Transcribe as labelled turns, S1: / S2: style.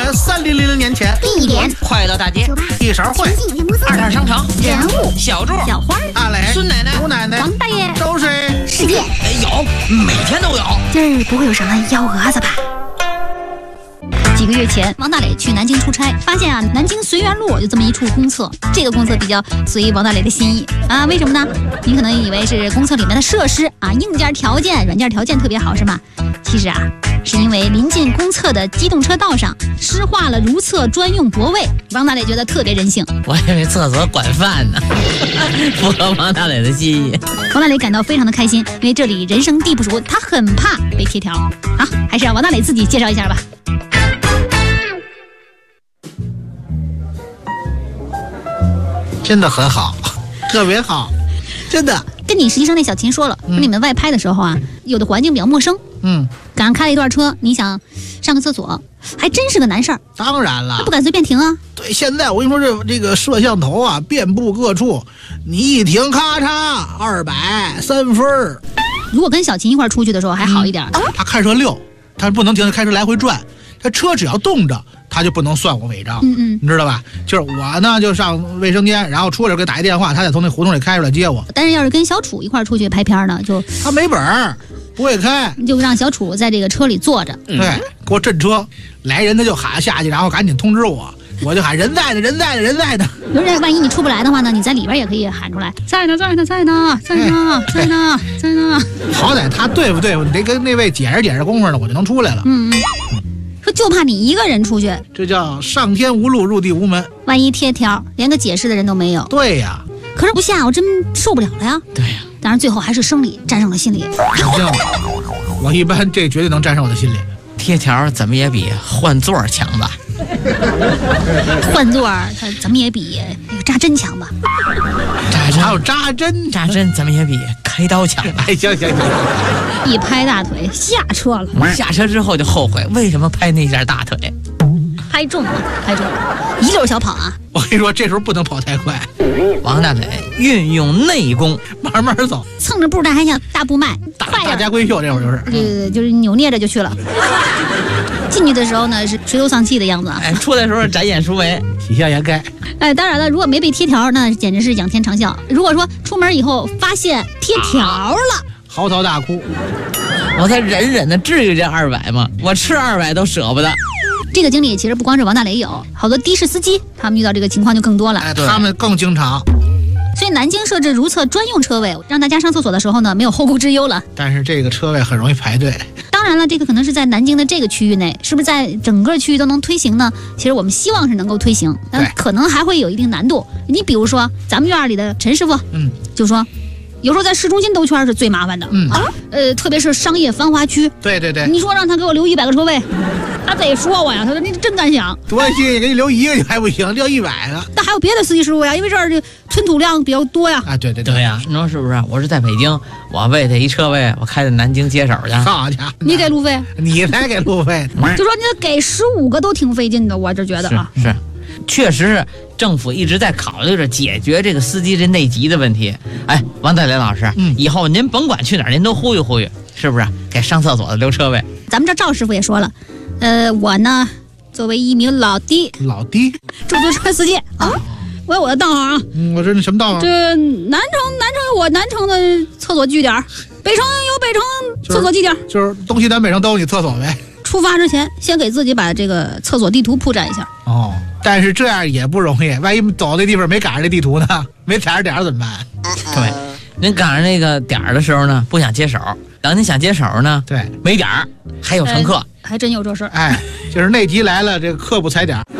S1: 3000年前，
S2: 地点
S3: 快乐大街，
S1: 一勺烩，
S3: 二摊商场，
S2: 人物
S3: 小柱，
S2: 小花，
S1: 阿磊，
S3: 孙奶奶，
S1: 吴奶奶，
S2: 王大爷，
S1: 都是
S2: 世界
S3: 有，每天都有。
S2: 今儿不会有什么幺蛾子吧？几个月前，王大磊去南京出差，发现啊，南京随园路有这么一处公厕，这个公厕比较随王大磊的心意啊。为什么呢？你可能以为是公厕里面的设施啊，硬件条件、软件条件特别好，是吗？其实啊，是因为临近公厕的机动车道上施划了如厕专用泊位，王大磊觉得特别人性。
S3: 我以为厕所管饭呢，符合王大磊的心意。
S2: 王大磊感到非常的开心，因为这里人生地不熟，他很怕被贴条。好，还是让王大磊自己介绍一下吧。
S1: 真的很好，特别好，真的。
S2: 跟你实习生那小秦说了，说你们外拍的时候啊，有的环境比较陌生，赶上开了一段车，你想上个厕所，还真是个难事儿。
S1: 当然了，
S2: 他不敢随便停啊。
S1: 对，现在我跟你说，这个摄像头啊，遍布各处，你一停，咔嚓，200、3分。
S2: 如果跟小秦一块出去的时候还好一点，
S1: 他开车溜，他不能停，开车来回转，他车只要动着，他就不能算我违章，你知道吧？就是我呢，就上卫生间，然后出来给打一电话，他得从那胡同里开出来接我。
S2: 但是要是跟小楚一块出去拍片呢，就
S1: 他没本儿，不会开，
S2: 就让小楚在这个车里坐着，
S1: 对，给我震车，来人他就喊下去，然后赶紧通知我，我就喊人在呢，人在呢，人在呢。
S2: 有人万一你出不来的话呢，你在里边也可以喊出来，在呢，在呢，在呢，在呢，在呢，在呢。
S1: 好歹他对付对付，你得跟那位解释功夫呢，我就能出来了。
S2: 说就怕你一个人出去，
S1: 这叫上天无路，入地无门。
S2: 万一贴条，连个解释的人都没有。
S1: 对呀，
S2: 可是不下，我真受不了了呀。
S3: 对呀，
S2: 当然最后还是生理战胜了心理。
S1: 我一般这绝对能战胜我的心理。
S3: 贴条怎么也比换座强吧？
S2: 换座它怎么也比那个扎针强吧？
S1: 还有扎针
S3: 怎么也比开刀强吧？
S1: 哎，行，
S2: 一拍大腿下车了，
S3: 下车之后就后悔，为什么拍那下大腿？
S2: 拍中了，一溜小跑啊！
S1: 我跟你说，这时候不能跑太快。
S3: 王大磊运用内功，
S1: 慢慢走，
S2: 蹭着步但还想大步迈，
S1: 大家闺秀这会儿就是，
S2: 就是扭捏着就去了。进去的时候呢是垂头丧气的样子啊，
S3: 出来的时候展眼舒眉，
S1: 喜笑颜开。
S2: 当然了，如果没被贴条，那简直是仰天长啸。如果说出门以后发现贴条了，
S1: 嚎啕大哭。
S3: 我才忍的，至于这200吗？我吃200都舍不得。
S2: 这个经历其实不光是王大磊有，好多的士司机他们遇到这个情况就更多了，
S1: 他们更经常。
S2: 所以南京设置如厕专用车位，让大家上厕所的时候呢没有后顾之忧了。
S1: 但是这个车位很容易排队。
S2: 当然了，这个可能是在南京的这个区域内，是不是在整个区域都能推行呢？其实我们希望是能够推行，但可能还会有一定难度。你比如说咱们院里的陈师傅，就说有时候在市中心兜圈是最麻烦的，特别是商业繁华区。
S1: 对，
S2: 你说让他给我留100个车位，他得说我呀，他说你真敢想，
S1: 多新，给你留1个还不行，留100个。
S2: 但还有别的司机师傅呀，因为这儿这吞吐量比较多呀。
S1: 啊，对
S3: 呀，你说是不是？我是在北京，我为他一车位，我开到南京接手去。
S1: 好家伙，
S2: 你给路费？
S1: 你才给路费，
S2: 就说你给15个都挺费劲的，我这觉得啊，
S3: 是，确实是。政府一直在考虑着解决这个司机这内急的问题。哎，王大磊老师，以后您甭管去哪儿，您都呼吁呼吁，是不是？给上厕所的留车位。
S2: 咱们这赵师傅也说了，我呢作为一名老的出租车司机啊，我有我的道行啊。
S1: 我这什么道行？
S2: 这南城有我南城的厕所据点，北城有北城厕所据点，
S1: 就是东西南北城都有你厕所呗。
S2: 出发之前，先给自己把这个厕所地图铺展一下。
S1: 但是这样也不容易，万一走那地方没赶上这地图呢，没踩着点儿怎么办？
S3: 对，您赶上那个点儿的时候呢，不想接手；等您想接手呢，
S1: 对，
S3: 没点儿，还有乘客，
S2: 还真有这事儿。
S1: 就是内急来了，这个客不踩点儿。